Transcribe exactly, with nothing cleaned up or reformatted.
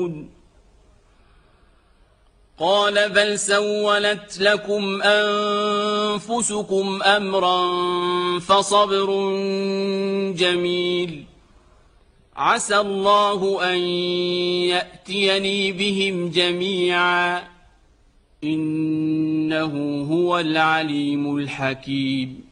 قال بل سولت لكم أنفسكم أمرا فصبر جميل عسى الله أن يأتيني بهم جميعا إنه هو العليم الحكيم